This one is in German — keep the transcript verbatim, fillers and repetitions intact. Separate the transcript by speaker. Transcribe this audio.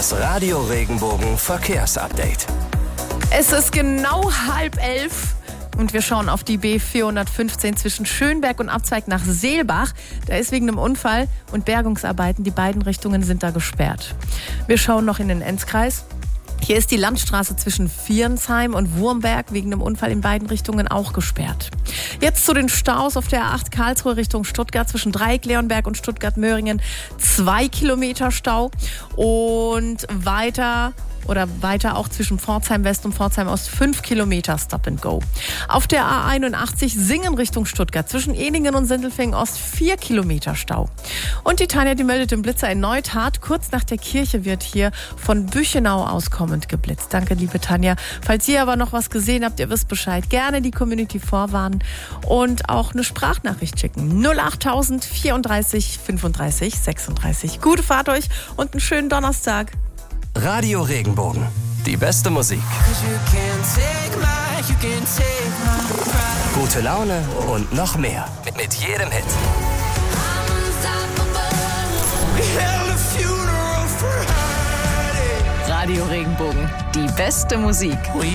Speaker 1: Das Radio Regenbogen Verkehrsupdate.
Speaker 2: Es ist genau halb elf und wir schauen auf die B vierhundertfünfzehn zwischen Schönberg und Abzweig nach Seelbach. Da ist wegen einem Unfall und Bergungsarbeiten, die beiden Richtungen sind da gesperrt. Wir schauen noch in den Enzkreis. Hier ist die Landstraße zwischen Vieransheim und Wurmberg wegen einem Unfall in beiden Richtungen auch gesperrt. Jetzt zu den Staus auf der A acht Karlsruhe Richtung Stuttgart zwischen Dreieck-Leonberg und Stuttgart-Möhringen. Zwei Kilometer Stau und weiter oder weiter auch zwischen Pforzheim West und Pforzheim Ost fünf Kilometer Stop and Go. Auf der A einundachtzig Singen Richtung Stuttgart zwischen Ehningen und Sindelfingen Ost vier Kilometer Stau. Und die Tanja, die meldet den Blitzer erneut hart. Kurz nach der Kirche wird hier von Büchenau aus kommend geblitzt. Danke, liebe Tanja. Falls ihr aber noch was gesehen habt, ihr wisst Bescheid, gerne die Community vorwarnen und auch eine Sprachnachricht schicken. null achttausend vierunddreißig fünfunddreißig sechsunddreißig. Gute Fahrt euch und einen schönen Donnerstag.
Speaker 1: Radio Regenbogen. Die beste Musik. Gute Laune und noch mehr. Mit jedem Hit.
Speaker 3: Radio Regenbogen. Die beste Musik.